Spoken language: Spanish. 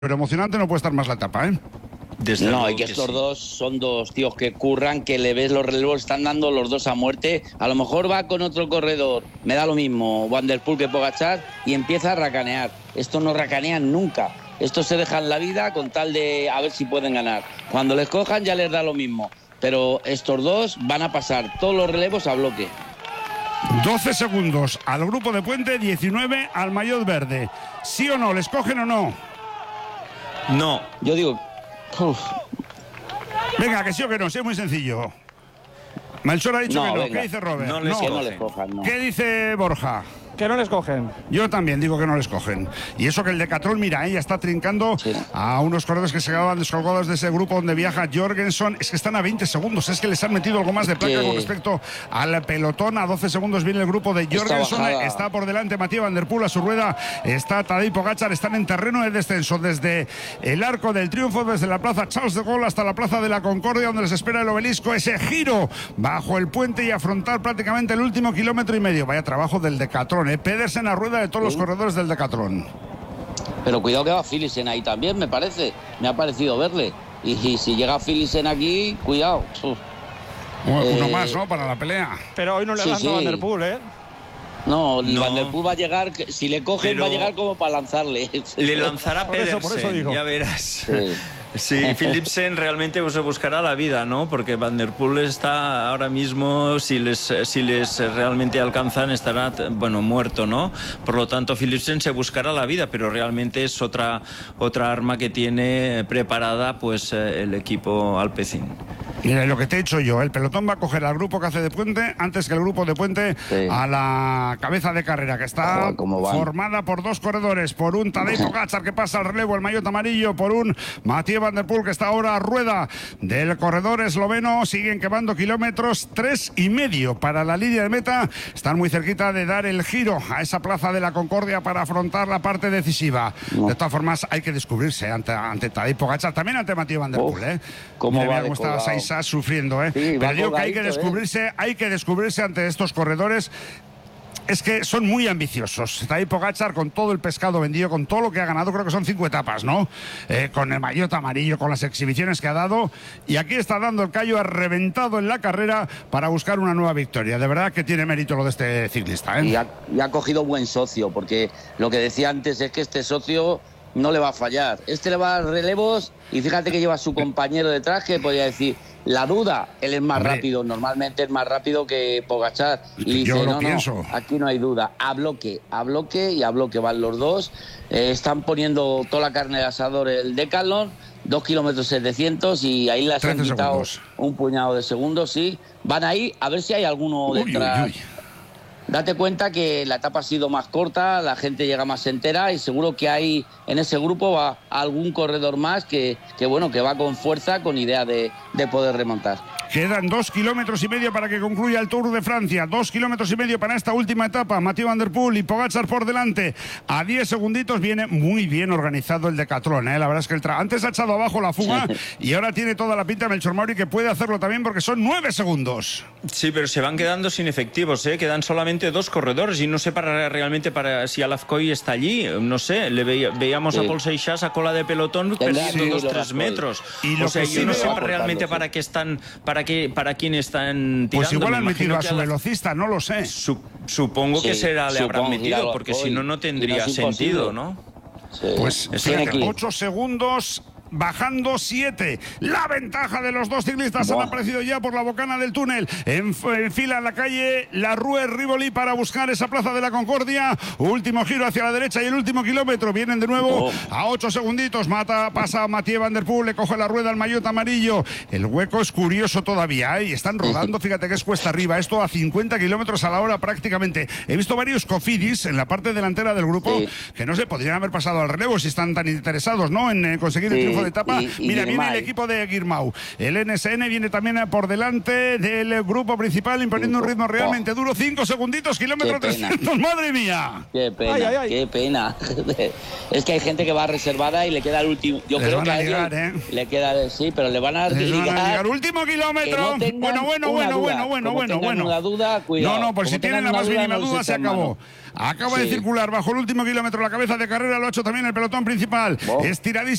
Pero emocionante no puede estar más la etapa, ¿eh? No, y que estos dos son dos tíos que curran, que le ves los relevos, están dando los dos a muerte. A lo mejor va con otro corredor, me da lo mismo, Van der Poel que Pogačar, y empieza a racanear. Estos no racanean nunca. Estos se dejan la vida con tal de a ver si pueden ganar. Cuando les cojan ya les da lo mismo. Pero estos dos van a pasar todos los relevos a bloque. 12 segundos al grupo de Puente, 19 al maillot verde. ¿Sí o no? ¿Les cogen o no? No. Yo digo... Venga, que sí o que no, sí, es muy sencillo. Melchor ha dicho No, que no. venga. ¿Qué dice Robert? No les cogen. No les cojan, no. ¿Qué dice Borja? Que no les cogen. Yo también digo que no les cogen. Y eso que el Decathlon, mira, ya está trincando Sí. a unos corredores que se quedaban descolgados de ese grupo donde viaja Jorgensen. Es que están a 20 segundos. Es que les han metido algo más de placa con respecto al pelotón. A 12 segundos viene el grupo de Jorgensen. Está por delante Mathieu Van der Poel. A su rueda está Tadej Pogačar. Están en terreno de descenso desde el Arco del Triunfo, desde la plaza Charles de Gaulle hasta la plaza de la Concordia, donde les espera el obelisco. Ese giro bajo el puente y afrontar prácticamente el último kilómetro y medio. Vaya trabajo del Decathlon, Pedersen a rueda de todos los corredores del Decathlon. Pero cuidado que va Philipsen ahí también, me parece. Me ha parecido verle. Y si llega Philipsen aquí, cuidado. Uno más, ¿no? Para la pelea. Pero hoy no le Sí, lanza sí. Van der Poel, ¿eh? No, No. Van der Poel va a llegar, si le cogen Pero va a llegar como para lanzarle. Le lanzará Por eso Pedersen, digo. ya verás. Sí. Sí, Philipsen realmente se buscará la vida, ¿no? Porque Van der Poel está ahora mismo, si les realmente alcanzan, estará, bueno, muerto, ¿no? Por lo tanto, Philipsen se buscará la vida, pero realmente es otra arma que tiene preparada, pues, el equipo Alpecin. Mira, lo que te he dicho yo, el pelotón va a coger al grupo que hace de Puente antes que el grupo de Puente Sí. a la cabeza de carrera, que está Joder, cómo van. formada por dos corredores, por un Tadej Pogačar que pasa al relevo, el maillot amarillo, por un Mathieu Van der Poel que está ahora a rueda del corredor esloveno. Siguen quemando kilómetros, 3,5 para la línea de meta. Están muy cerquita de dar el giro a esa plaza de la Concordia para afrontar la parte decisiva. No. De todas formas, hay que descubrirse ante Tadej Pogačar, también ante Mathieu Van der Uf, Poel, ¿eh? cómo Mira, va mira de cómo estaba colgado. Saisa sufriendo, ¿eh? Sí, va Pero digo que hay que colgadito, descubrirse ante estos corredores. Es que son muy ambiciosos. Tadej Pogačar, con todo el pescado vendido, con todo lo que ha ganado, creo que son 5 etapas, ¿no? Con el maillot amarillo, con las exhibiciones que ha dado. Y aquí está dando el callo, ha reventado en la carrera para buscar una nueva victoria. De verdad que tiene mérito lo de este ciclista, ¿eh? Y ha cogido buen socio, porque lo que decía antes es que este socio no le va a fallar. Este le va a dar relevos y fíjate que lleva a su compañero detrás, que podría decir, la duda, él es más Hombre. rápido, normalmente es más rápido que Pogačar. Y Yo dice, lo no, pienso. aquí no hay duda, a bloque y a bloque van los dos. Están poniendo toda la carne de asador el Decathlon, 2 kilómetros 700 y ahí les han 13 quitado segundos. un puñado de segundos, sí. Van ahí a ver si hay alguno Uy, detrás. uy, uy. Date cuenta que la etapa ha sido más corta, la gente llega más entera y seguro que hay en ese grupo va algún corredor más que va con fuerza, con idea de poder remontar. Quedan 2,5 kilómetros para que concluya el Tour de Francia. 2,5 kilómetros para esta última etapa. Mathieu Van der Poel y Pogačar por delante. A 10 segunditos viene muy bien organizado el Decathlon, ¿eh? La verdad es que antes ha echado abajo la fuga y ahora tiene toda la pinta Melchor Mauri que puede hacerlo también porque son 9 segundos. Sí, pero se van quedando sin efectivos, ¿eh? Quedan solamente 2 corredores y no sé realmente si Alafcoy está allí, no sé, veíamos a Paul Seixas a cola de pelotón perdiendo 2-3 metros. Y lo o sea, que yo sí no veo- sé realmente para qué están, para quién están tirando. Pues igual Me han imagino metido a que su velocista, no lo sé. Supongo que Sí, le habrán supongo, metido, claro, porque hoy, si no, no tendría y no es sentido, imposible. ¿no? Sí. Pues Tiene fíjate, que- 8 segundos. Bajando 7. La ventaja de los dos ciclistas han Buah. aparecido ya por la bocana del túnel. En fila en la calle La Rue Rivoli para buscar esa plaza de la Concordia. Último giro hacia la derecha y el último kilómetro. Vienen de nuevo Oh. a 8 segunditos. Pasa Mathieu Van der Poel, le coge la rueda al maillot amarillo. El hueco es curioso todavía, ¿eh? Y están rodando, fíjate que es cuesta arriba. Esto a 50 kilómetros a la hora prácticamente. He visto varios cofidis en la parte delantera del grupo Sí. que no se podrían haber pasado al relevo si están tan interesados, ¿no? En conseguir el Sí. triunfo de etapa. Mira, viene el equipo de Guirmau. El NSN viene también por delante del grupo principal, imponiendo un ritmo realmente duro. 5 segunditos, kilómetro 300. ¡Madre mía! ¡Qué pena, qué pena! Es que hay gente que va reservada y le queda el último. Yo creo que a ellos le queda, sí, pero le van a ligar. Último kilómetro. Bueno. Una duda, cuidado. No, pues si tienen la más mínima duda, se acabó. Acaba de circular bajo el último kilómetro la cabeza de carrera, lo ha hecho también el pelotón principal. Estiradísimo.